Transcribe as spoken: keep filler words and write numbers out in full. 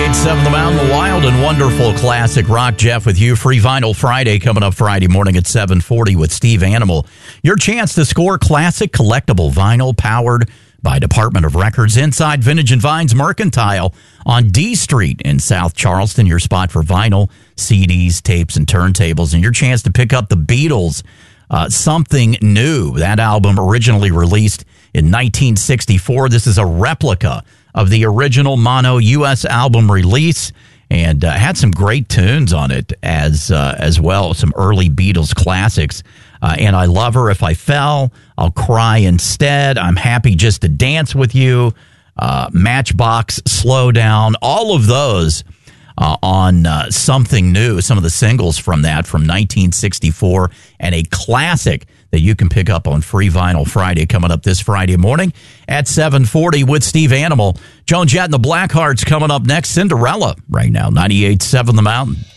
ninety-eight point seven The Mountain, the wild and wonderful classic rock. Jeff with you. Free Vinyl Friday coming up Friday morning at seven forty with Steve Animal. Your chance to score classic collectible vinyl powered by Department of Records inside Vintage and Vines Mercantile on D Street in South Charleston. Your spot for vinyl, C Ds, tapes, and turntables. And your chance to pick up the Beatles' uh, Something New. That album originally released in nineteen sixty-four. This is a replica of the original mono U S album release, and uh, had some great tunes on it as uh, as well, some early Beatles classics. Uh, and I Love Her, If I Fell, I'll Cry Instead, I'm Happy Just to Dance with You, uh, Matchbox, Slow Down, all of those uh, on uh, Something New, some of the singles from that from nineteen sixty-four, and a classic that you can pick up on Free Vinyl Friday coming up this Friday morning at seven forty with Steve Animal. Joan Jett and the Blackhearts coming up next. Cinderella right now, ninety-eight point seven The Mountain.